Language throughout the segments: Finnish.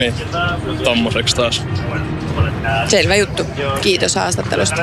tommoseksi taas. Selvä juttu. Kiitos haastattelusta.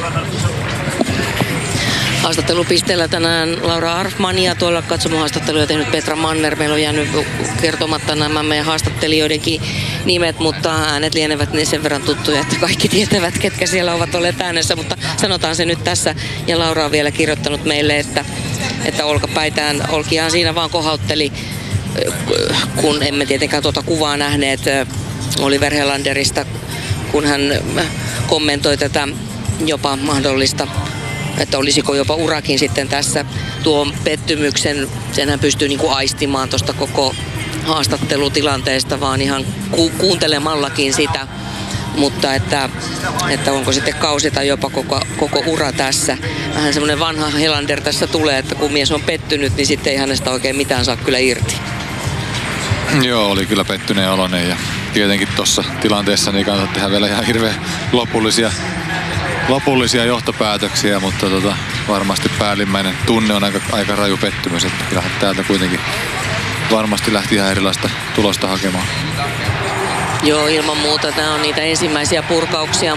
Haastattelupisteellä tänään Laura Arfman ja tuolla katsomohaastatteluja tehnyt Petra Manner. Meillä on jäänyt kertomatta nämä meidän haastattelijoidenkin nimet, mutta äänet lienevät niin sen verran tuttuja, että kaikki tietävät, ketkä siellä ovat olleet äänessä. Mutta sanotaan se nyt tässä. Ja Laura on vielä kirjoittanut meille, että olkapäitään, olkiaan siinä vaan kohautteli, kun emme tietenkään tuota kuvaa nähneet Oliver Helanderista, kun hän kommentoi tätä jopa mahdollista, että olisiko jopa urakin sitten tässä tuo pettymyksen, senhän pystyy niin kuin aistimaan tuosta koko haastattelutilanteesta, vaan ihan kuuntelemallakin sitä, mutta että onko sitten kausi tai jopa koko ura tässä. Vähän semmoinen vanha Helander tässä tulee, että kun mies on pettynyt, niin sitten ei hänestä oikein mitään saa kyllä irti. Joo, oli kyllä pettyneen oloinen ja tietenkin tuossa tilanteessa niin kannattaa tehdä vielä ihan hirveän lopullisia johtopäätöksiä, mutta varmasti päällimmäinen tunne on aika raju pettymys, että kyllähän täältä kuitenkin varmasti lähti ihan erilaista tulosta hakemaan. Joo, ilman muuta nämä on niitä ensimmäisiä purkauksia,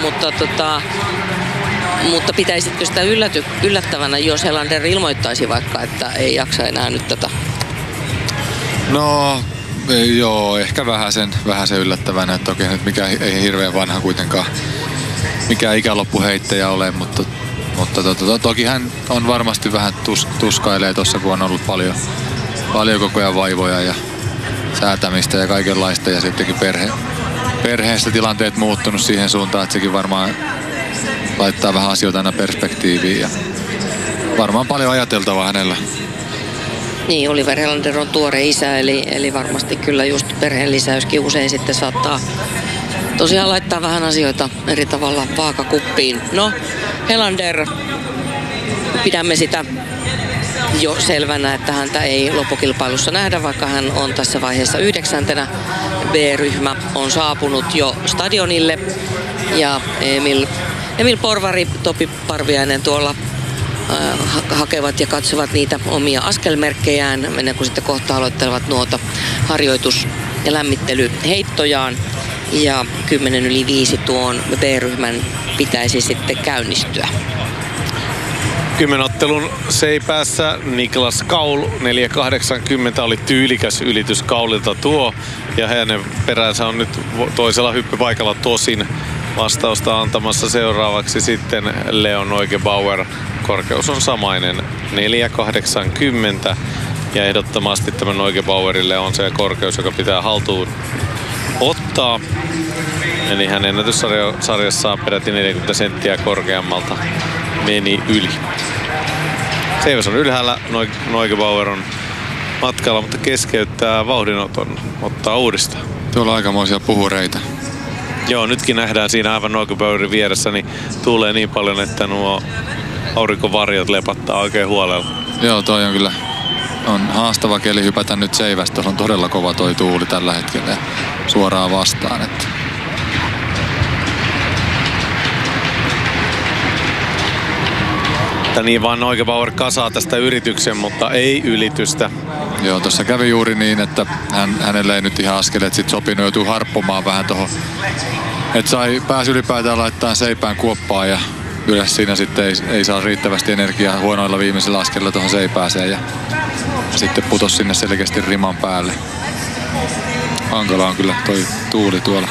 mutta pitäisitkö sitä yllättävänä, jos Helander ilmoittaisi vaikka, että ei jaksa enää nyt tätä? No joo, ehkä vähän sen yllättävänä, että toki nyt mikä ei hirveän vanha kuitenkaan mikään ikäloppuheittäjä ole, mutta toki hän on varmasti vähän tuskailee tuossa, kun on ollut paljon koko ajan vaivoja ja säätämistä ja kaikenlaista ja sittenkin perheessä tilanteet muuttunut siihen suuntaan, että sekin varmaan laittaa vähän asioita aina perspektiiviin ja varmaan paljon ajateltavaa hänellä. Niin, Oliver Helander on tuore isä, eli varmasti kyllä just perheen lisäyskin usein sitten saattaa tosiaan laittaa vähän asioita eri tavalla vaakakuppiin. No, Helander, pidämme sitä jo selvänä, että häntä ei loppukilpailussa nähdä, vaikka hän on tässä vaiheessa 9. B-ryhmä on saapunut jo stadionille ja Emil Porvari, Topi Parviainen tuolla hakevat ja katsovat niitä omia askelmerkkejään ennen kuin sitten kohta aloittelevat nuota harjoitus- ja lämmittelyheittojaan. Ja 10:05 tuon B-ryhmän pitäisi sitten käynnistyä. 10-ottelun seipäässä Niklas Kaul 4.80 oli tyylikäs ylitys Kaulilta tuo. Ja hänen peränsä on nyt toisella hyppypaikalla tosin vastausta antamassa seuraavaksi sitten Leon Neugebauer. Korkeus on samainen 4.80 ja ehdottomasti tämän Neugebauerille on se korkeus, joka pitää haltuun ottaa. Eli hän ennätyssarjassaan peräti 40 senttiä korkeammalta meni yli. Seiväs on ylhäällä, Neugebauer on matkalla, mutta keskeyttää vauhdinoton, ottaa uudestaan. Tuolla on aikamoisia puhureita. Joo, nytkin nähdään siinä aivan Neugebauerin vieressä, niin tuulee niin paljon, että nuo aurinkovarjot lepattaa oikein huolella. Joo, toi on kyllä on haastava keli hypätä nyt seivästä. Tuossa on todella kova toi tuuli tällä hetkellä ja suoraan vastaan. Niin vaan Neugebauer kasaa tästä yrityksen, mutta ei ylitystä. Joo, tuossa kävi juuri niin, että hänelle ei nyt ihan askeleet sit sopinut, joutuu harppomaan vähän tuohon. Että pääsi ylipäätään laittaa seipään kuoppaan ja yleensä siinä sitten ei saa riittävästi energiaa huonoilla viimeisillä askelilla tuohon seipääseen ja sitten putosi sinne selkeästi riman päälle. Hankala on kyllä toi tuuli tuolla.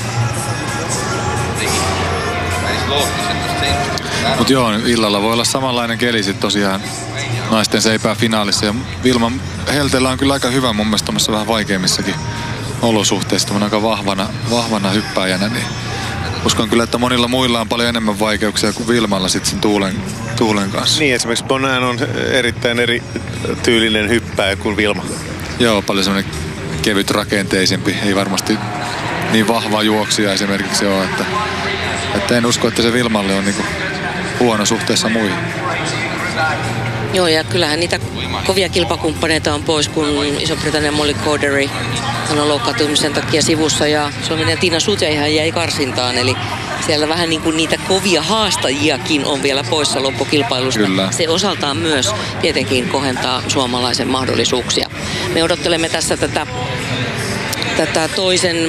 Mut joo, illalla voi olla samanlainen keli sit tosiaan naisten seipää finaalissa. Ja Vilma Helteellä on kyllä aika hyvä mun mielestä tommoissa vähän vaikeimmissakin olosuhteissa. Aika vahvana hyppääjänä, niin uskon kyllä, että monilla muilla on paljon enemmän vaikeuksia kuin Vilmalla sit sen tuulen kanssa. Niin, esimerkiksi Bonan on erittäin eri tyylinen hyppääjä kuin Vilma. Joo, paljon semmoinen kevyt rakenteisempi. Ei varmasti niin vahva juoksija esimerkiksi ole, että en usko, että se Vilmalle on niinku huono suhteessa muihin. Joo, ja kyllähän niitä kovia kilpakumppaneita on pois, kun Iso-Britannian Molly Cowdery, hän on loukkaantumisen takia sivussa ja Suomen ja Tiina Sutjaihan jäi karsintaan, eli siellä vähän niin kuin niitä kovia haastajiakin on vielä poissa loppukilpailusta. Kyllä. Se osaltaan myös tietenkin kohentaa suomalaisen mahdollisuuksia. Me odottelemme tässä tätä toisen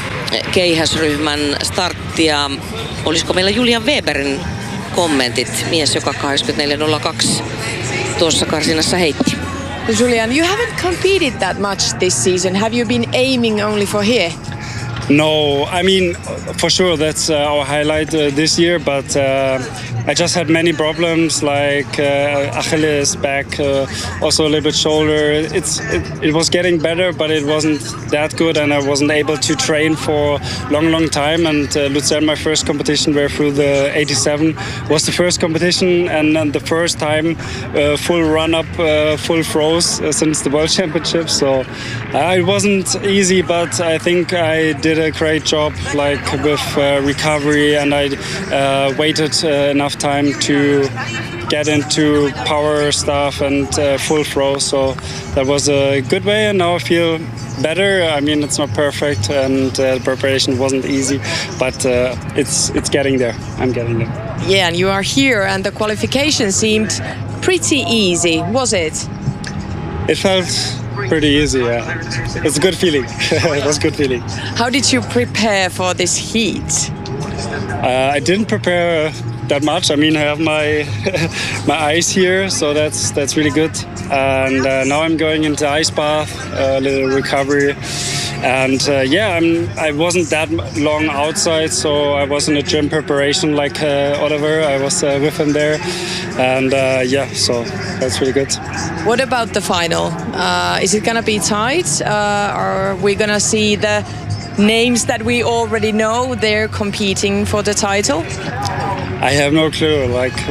keihäsryhmän starttia. Olisiko meillä Julian Weberin kommentit, mies joka 84.02 tuossa karsinassa heitti. Julian, you haven't competed that much this season. Have you been aiming only for here? No, I mean, for sure that's our highlight this year, but I just had many problems like Achilles, back, also a little bit shoulder. It was getting better, but it wasn't that good, and I wasn't able to train for long time. And Luzern, my first competition where through the 87 was the first competition, and then the first time full run-up, full throws since the World Championship. So it wasn't easy, but I think I did a great job, like with recovery, and I waited enough time to get into power stuff and full throw. So that was a good way, and now I feel better. I mean, it's not perfect, and the preparation wasn't easy, but it's getting there. I'm getting there. Yeah, and you are here, and the qualification seemed pretty easy, was it? It felt pretty easy, yeah. It's a good feeling. It was a good feeling. How did you prepare for this heat? I didn't prepare that much. I mean, I have my my ice here, so that's really good. And now I'm going into ice bath, a little recovery. And I wasn't that long outside, so I was in a gym preparation like Oliver. I was with him there, and so that's really good. What about the final? Is it gonna be tight? Or are we gonna see the names that we already know they're competing for the title? I have no clue.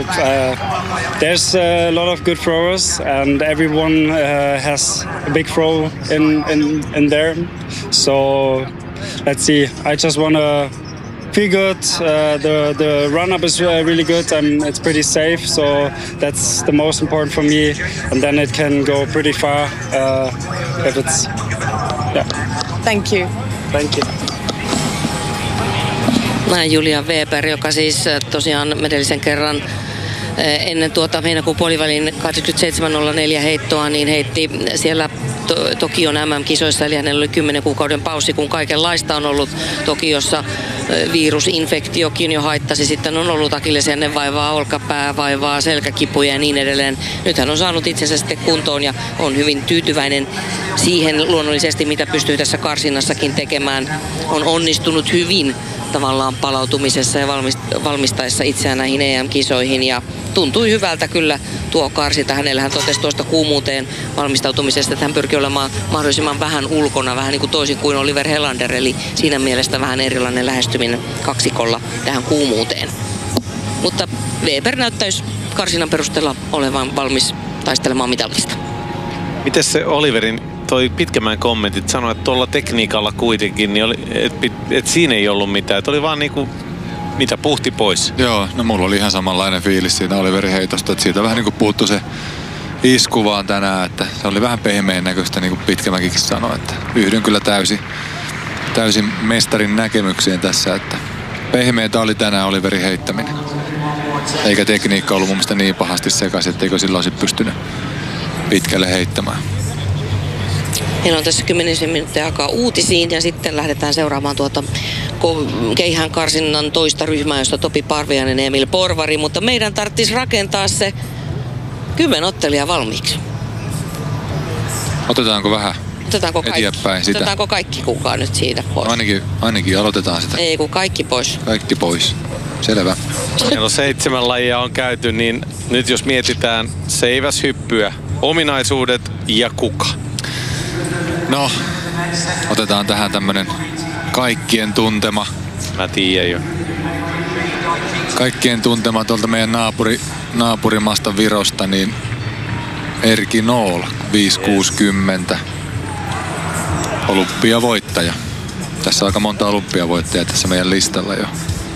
There's a lot of good throwers, and everyone has a big throw in there. So let's see. I just want to feel good. The run-up is really good. It's pretty safe, so that's the most important for me. And then it can go pretty far if it's. Yeah. Thank you. Thank you. Näin Julian Weber, joka siis tosiaan edellisen kerran ennen tuota heinäkuun puolivälin 87.04 heittoa, niin heitti siellä Tokion MM-kisoissa, eli hänellä oli 10 kuukauden paussi, kun kaikenlaista on ollut Tokiossa. Virusinfektiokin jo haittasi, sitten on ollut akillesjännen vaivaa, olkapäävaivaa, selkäkipuja ja niin edelleen. Nyt hän on saanut itsensä sitten kuntoon ja on hyvin tyytyväinen siihen luonnollisesti, mitä pystyy tässä karsinnassakin tekemään. On onnistunut hyvin tavallaan palautumisessa ja valmistaessa itseään näihin EM-kisoihin ja tuntui hyvältä kyllä tuo karsinta. Hänellä hän totesi tuosta kuumuuteen valmistautumisesta, että hän pyrki olemaan mahdollisimman vähän ulkona, vähän niin kuin toisin kuin Oliver Helander, eli siinä mielessä vähän erilainen lähestyminen kaksikolla tähän kuumuuteen. Mutta Weber näyttäisi karsinnan perusteella olevan valmis taistelemaan mitalista. Miten se Oliverin toi Pitkämäen kommentit sanoi, että tuolla tekniikalla kuitenkin, niin että siinä ei ollut mitään. Että oli vaan niinku, mitä puhti pois. Joo, no mulla oli ihan samanlainen fiilis siinä Oliverin heitosta, että siitä vähän niinku puuttu se isku vaan tänään, että se oli vähän pehmeän näköistä, niin kuin Pitkämäkikin sanoi, että yhdyn kyllä täysin mestarin näkemykseen tässä, että pehmeätä oli tänään Oliverin heittäminen. Eikä tekniikka ollut mun mielestä niin pahasti sekaisin, etteikö sillä olisi pystynyt pitkälle heittämään. Meillä on tässä 10 minuuttia aikaa uutisiin ja sitten lähdetään seuraamaan tuota keihään karsinnan toista ryhmää, josta Topi Parviainen ja Emil Porvari, mutta meidän tarvitsisi rakentaa se 10 ottelijaa valmiiksi. Otetaanko vähän? Otetaanko kaikki? Eteenpäin sitä. Otetaanko kaikki kukaan nyt siitä pois? Ainakin aloitetaan sitä. Ei kun kaikki pois. Kaikki pois. Selvä. Meillä on 7 lajia on käyty, niin nyt jos mietitään seiväshyppyä, ominaisuudet ja kuka. No, otetaan tähän tämmönen kaikkien tuntema. Mä tiedän jo. Kaikkien tuntema tuolta meidän naapurimaasta Virosta, niin Erki Nool, 560. Olympiavoittaja. Tässä on aika monta olympiavoittajaa tässä meidän listalla jo.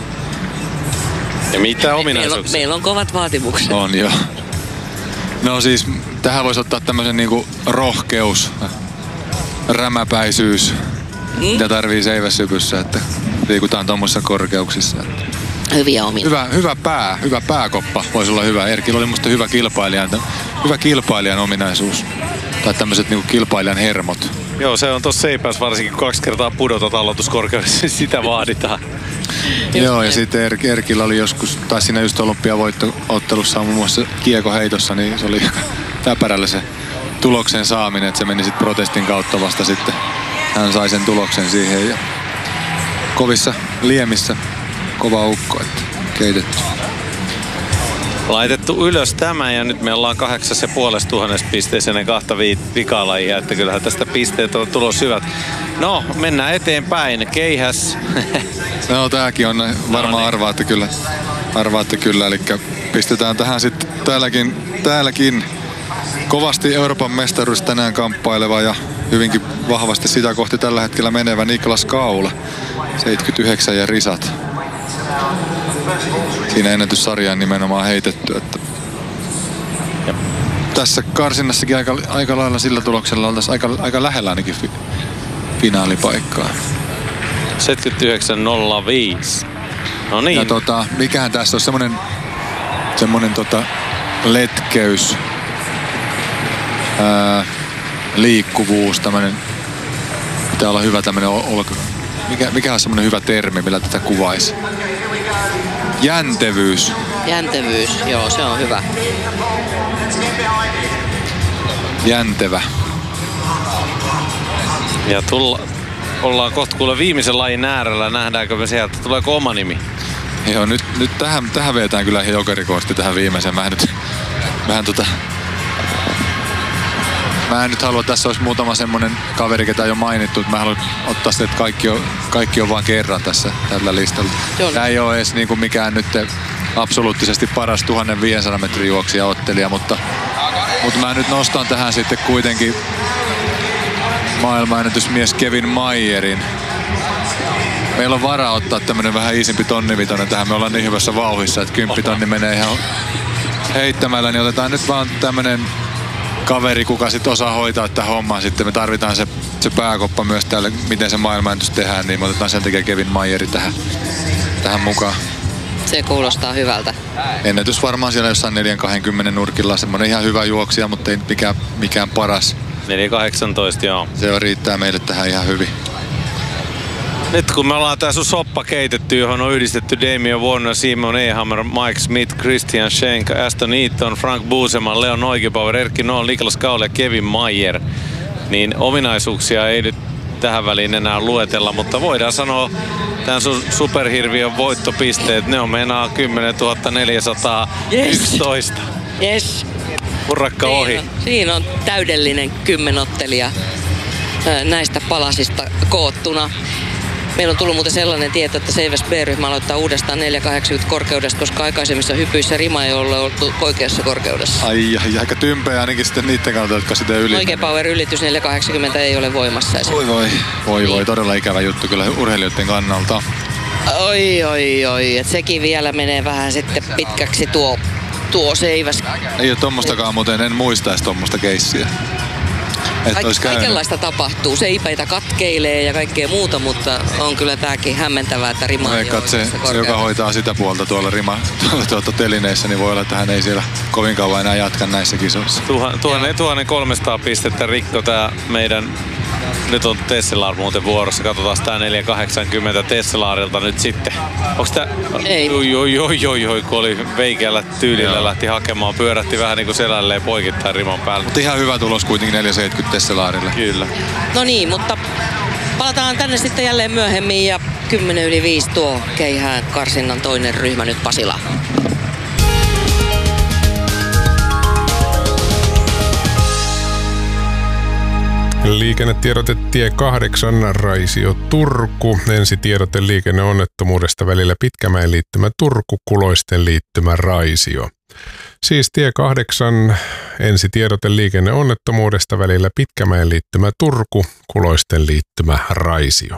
Ja mitä ominaisuuksia? Meillä on kovat vaatimukset. On jo. No siis, tähän voisi ottaa tämmösen niinku rohkeus, rämäpäisyys, mitä tarvii seiväshypyssä, että liikutaan tuommoisissa korkeuksissa. Hyviä omia. Hyvä pääkoppa voisi olla hyvä. Erkillä oli musta hyvä kilpailijan ominaisuus. Tai tämmöiset niinku kilpailijan hermot. Joo, se on tossa seipäs varsinkin 2 kertaa pudotat aloituskorkeudessa, sitä vaaditaan. Joo, ja sitten Erkillä oli joskus, tai siinä just olympiavoitto-ottelussa muun muassa kiekoheitossa, niin se oli täpärällä se tuloksen saaminen, että se meni sitten protestin kautta vasta sitten. Hän sai sen tuloksen siihen ja kovissa liemissä kova ukko, että keitetty. Laitettu ylös tämä ja nyt me ollaan 8,500 pisteessä ennen 2 vikalajia, että kyllähän tästä pisteet on tulos hyvät. No, mennään eteenpäin. Keihäs. No tääkin on varmaan arvaatte kyllä, eli pistetään tähän sitten täälläkin kovasti Euroopan mestaruus tänään kamppaileva ja hyvinkin vahvasti sitä kohti tällä hetkellä menevä Niklas Kaul, 79 ja risat. Siinä ennätyssarjaan nimenomaan heitetty, että tässä karsinnassakin aika lailla sillä tuloksella oltaisiin aika lähellä ainakin finaalipaikkaa. 79.05. No niin. Ja mikähän tässä on semmonen letkeys, liikkuvuus, tämmönen, pitää olla hyvä tämmönen mikä on semmonen hyvä termi, millä tätä kuvaisi? Jäntevyys. Jäntevyys, joo, se on hyvä. Jäntevä. Ja ollaan kohta kuule viimeisen lajin äärellä. Nähdäänkö me sieltä, tuleeko oma nimi? Joo, nyt tähän vetään kyllä ihan jokerikoosti tähän viimeiseen. Mä en nyt halua, tässä olisi muutama semmonen kaveri, ketä on jo mainittu, että mä haluan ottaa sitä, että kaikki on vaan kerran tässä tällä listalla. Tää ei ole edes niinku mikään nyt absoluuttisesti paras 1500 metrin juoksija ottelija, mutta mä nyt nostan tähän sitten kuitenkin maailmanennätysmies Kevin Mayerin. Meillä on varaa ottaa tämmönen vähän iisimpi tonnivitonen tähän, me ollaan niin hyvässä vauhissa, että 10 tonni menee ihan heittämällä, niin otetaan nyt vaan tämmönen kaveri, kuka sitten osaa hoitaa tätä hommaa. Sitten me tarvitaan se pääkoppa myös täällä, miten se maailmanennätys tehdään, niin me otetaan sen takia Kevin Mayeri tähän mukaan. Se kuulostaa hyvältä. Ennätys varmaan siellä jossain 4.20 nurkilla, semmoinen ihan hyvä juoksija, mutta ei mikään paras. 4.18, joo. Se riittää meille tähän ihan hyvin. Nyt kun me ollaan tää sun soppa keitetty, johon on yhdistetty Damien Warner, Simon Ehammer, Mike Smith, Christian Schenk, Aston Eaton, Frank Buseman, Leon Neugebauer, Erkki Noll, Niklas Kaul ja Kevin Mayer, niin ominaisuukuksia ei nyt tähän väliin enää luetella, mutta voidaan sanoa tämän sun superhirviön voittopisteet, ne on meinaa 10 411. Yes. Urakka ohi. Siinä on täydellinen 10-ottelija näistä palasista koottuna. Meillä on tullut muuten sellainen tieto, että Seiväs B-ryhmä aloittaa uudestaan 4.80 korkeudesta, koska aikaisemmissa hypyissä rima ei ole ollut oikeassa korkeudessa. Ai, aika tympeä ainakin sitten niiden kannalta, jotka sitä yli. Neugebauer ylitys 4.80 ei ole voimassa. Voi, todella ikävä juttu kyllä urheilijoiden kannalta. Oi, et sekin vielä menee vähän sitten pitkäksi tuo Seiväs. Ei ole tommostakaan, muuten en muistaisi tommosta keissiä. Kaikenlaista tapahtuu. Seipäitä katkeilee ja kaikkea muuta, mutta on kyllä tääkin hämmentävää, että rima ei ole se, joka hoitaa sitä puolta tuolla telineissä, niin voi olla, että hän ei siellä kovin kauan enää jatka näissä kisoissa. 1300 pistettä rikko tää meidän. Nyt on Tesselar muuten vuorossa. Katsotaan tää 4.80 Tesselarilta nyt sitten. Onks tää? Ei. Oi, kun oli veikeällä tyylillä, lähti hakemaan, pyörähti vähän niinku selälleen poikittain riman päälle. Mutta ihan hyvä tulos kuitenkin 4.70 Tesselarille. Kyllä. No niin, mutta palataan tänne sitten jälleen myöhemmin ja 10:05 tuo Keihään karsinnan toinen ryhmä nyt Pasila. Liikennetiedote tie 8 Raisio Turku. Ensitiedote liikenneonnettomuudesta välillä Pitkämäen liittymä Turku, Kuloisten liittymä Raisio. Siis tie 8 ensitiedote liikenneonnettomuudesta välillä Pitkämäen liittymä Turku, Kuloisten liittymä Raisio.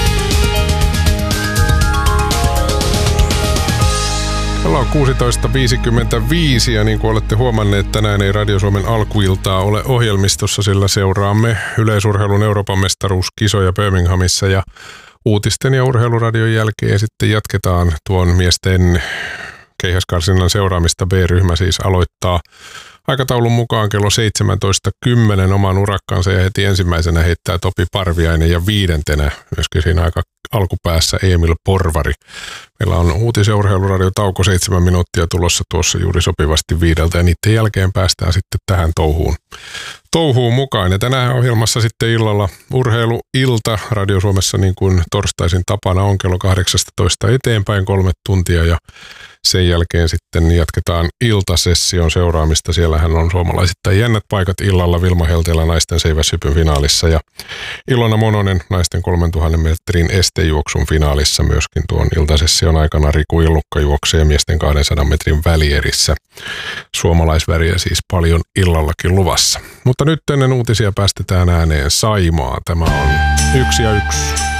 Kello on 16.55 ja niin kuin olette huomanneet, tänään ei Radio Suomen alkuiltaa ole ohjelmistossa, sillä seuraamme yleisurheilun Euroopan mestaruuskisoja Birminghamissa ja uutisten ja urheiluradion jälkeen sitten jatketaan tuon miesten keihäskarsinnan seuraamista. B-ryhmä siis Aikataulun mukaan kello 17.10 oman urakkaansa ja heti ensimmäisenä heittää Topi Parviainen ja 5. myöskin siinä aika alkupäässä Emil Porvari. Meillä on uutis- ja urheiluradio tauko 7 minuuttia tulossa tuossa juuri sopivasti 5 ja niiden jälkeen päästään sitten tähän touhuun mukaan. Ja tänään ohjelmassa sitten illalla urheiluilta Radio Suomessa niin kuin torstaisin tapana on kello 18 eteenpäin 3 tuntia ja sen jälkeen sitten jatketaan iltasession seuraamista. Siellähän on suomalaisittain jännät paikat illalla Vilma Helteellä naisten seiväshypyn finaalissa ja Ilona Mononen naisten 3000 metrin estejuoksun finaalissa myöskin tuon iltasession aikana. Riku Illukka juoksee miesten 200 metrin välierissä. Suomalaisväriä siis paljon illallakin luvassa. Mutta nyt ennen uutisia päästetään ääneen Saimaa. Tämä on 1 ja 1.